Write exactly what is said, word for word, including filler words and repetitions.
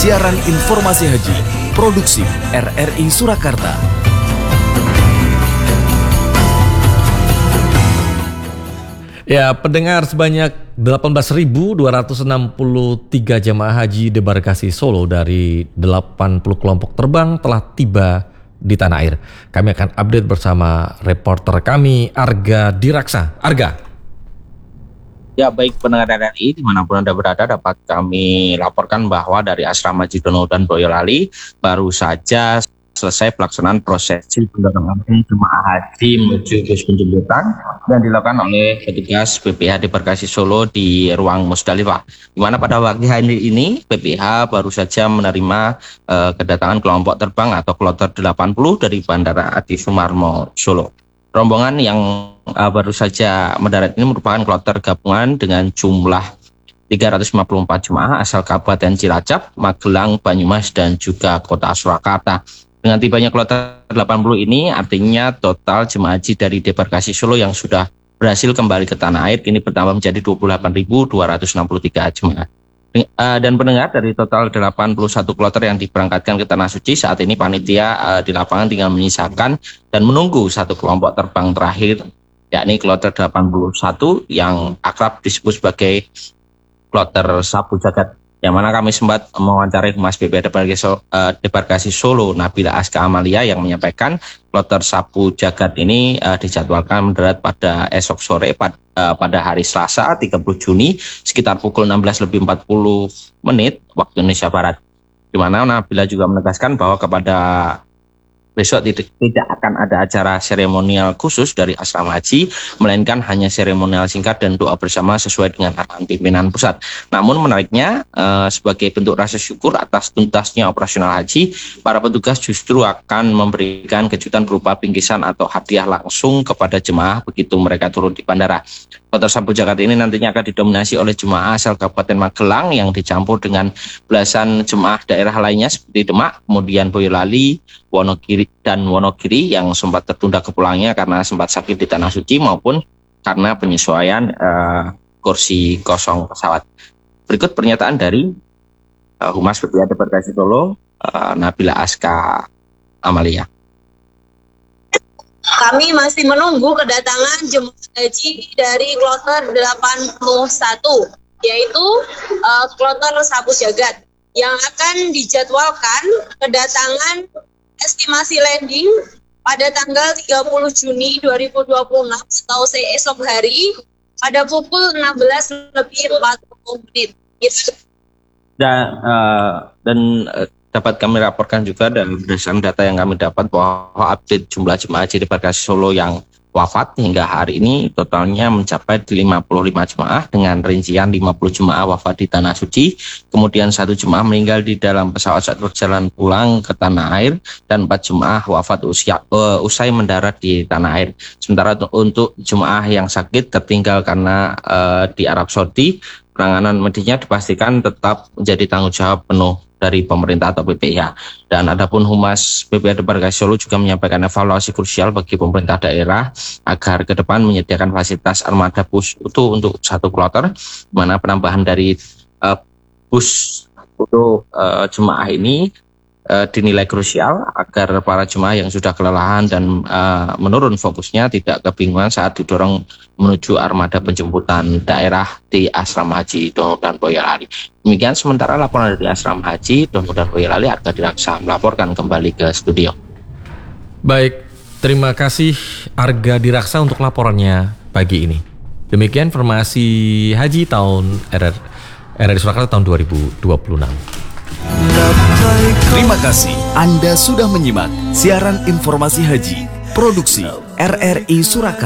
siaran informasi haji, produksi R R I Surakarta. Ya, pendengar, sebanyak delapan belas ribu dua ratus enam puluh tiga jemaah haji debarkasi Solo dari delapan puluh kelompok terbang telah tiba di tanah air. Kami akan update bersama reporter kami, Arga Diraksa. Arga. Ya, baik pendengar R R I dimanapun Anda berada, dapat kami laporkan bahwa dari Asrama Haji Dono dan Boyolali baru saja selesai pelaksanaan prosesi pendatangan jemaah haji menuju bus penjemputan dan dilakukan oleh petugas B P H Debarkasi Solo di ruang Musdalifah. Di mana pada pagi hari ini B P H baru saja menerima uh, kedatangan kelompok terbang atau kloter delapan puluh dari Bandara Adi Sumarmo Solo. Rombongan yang uh, baru saja mendarat ini merupakan kloter gabungan dengan jumlah tiga ratus lima puluh empat jemaah asal Kabupaten Cilacap, Magelang, Banyumas, dan juga Kota Surakarta. Dengan tibanya kloter delapan puluh ini artinya total jemaah haji dari Debarkasi Solo yang sudah berhasil kembali ke tanah air kini bertambah menjadi dua puluh delapan ribu dua ratus enam puluh tiga jemaah. Dan pendengar, dari total delapan puluh satu kloter yang diberangkatkan ke Tanah Suci, saat ini panitia uh, di lapangan tinggal menyisakan dan menunggu satu kelompok terbang terakhir, yakni kloter delapan puluh satu yang akrab disebut sebagai kloter Sapu Jagat, yang mana kami sempat mewawancarai Humas B P H Debarkasi Solo, uh, Debarkasi Solo Nabila Aska Amalia yang menyampaikan kloter Sapu Jagat ini uh, dijadwalkan mendarat pada esok sore pad, uh, pada hari Selasa tiga puluh Juni sekitar pukul enam belas lebih empat puluh menit waktu Indonesia Barat. Di mana Nabila juga menegaskan bahwa kepada besok tidak, tidak akan ada acara seremonial khusus dari asrama haji, melainkan hanya seremonial singkat dan doa bersama sesuai dengan arahan pimpinan pusat. Namun menariknya, eh, sebagai bentuk rasa syukur atas tuntasnya operasional haji, para petugas justru akan memberikan kejutan berupa bingkisan atau hadiah langsung kepada jemaah begitu mereka turun di bandara. Kloter Sapu Jagat ini nantinya akan didominasi oleh jemaah asal Kabupaten Magelang yang dicampur dengan belasan jemaah daerah lainnya seperti Demak, kemudian Boyolali, Wonogiri dan Wonogiri yang sempat tertunda kepulangnya karena sempat sakit di Tanah Suci maupun karena penyesuaian uh, kursi kosong pesawat. Berikut pernyataan dari uh, Humas B P H Debarkasi Solo, uh, Nabila Aska Amalia. Kami masih menunggu kedatangan jemaah haji dari kloter delapan puluh satu, yaitu uh, kloter Sapu Jagat, yang akan dijadwalkan kedatangan estimasi landing pada tanggal tiga puluh Juni dua ribu dua puluh enam atau esok hari pada pukul enam belas lebih empat puluh menit. Dan, uh, dan uh, dapat kami laporkan juga dan berdasarkan data yang kami dapat bahwa update jumlah jemaah haji Debarkasi Solo yang wafat hingga hari ini totalnya mencapai lima puluh lima jemaah dengan rincian lima puluh jemaah wafat di Tanah Suci, kemudian satu jemaah meninggal di dalam pesawat saat berjalan pulang ke tanah air, dan empat jemaah wafat usia, uh, usai mendarat di tanah air. Sementara untuk jemaah yang sakit tertinggal karena uh, di Arab Saudi, penanganan medisnya dipastikan tetap menjadi tanggung jawab penuh dari pemerintah atau B P I H. Dan adapun Humas B P H Debarkasi Solo juga menyampaikan evaluasi krusial bagi pemerintah daerah agar ke depan menyediakan fasilitas armada bus utuh untuk satu kloter, di mana penambahan dari uh, bus untuk uh, jemaah ini uh, dinilai krusial agar para jemaah yang sudah kelelahan dan uh, menurun fokusnya tidak kebingungan saat didorong menuju armada penjemputan daerah di Asrama Haji Dono dan Boyolali. Demikian sementara laporan dari Asrama Haji Dono dan Boyolali, Arga Diraksa melaporkan kembali ke studio. Baik, terima kasih Arga Diraksa untuk laporannya pagi ini. Demikian informasi haji tahun R R I Surakarta tahun dua ribu dua puluh enam. Terima kasih Anda sudah menyimak siaran informasi haji, produksi R R I Surakarta.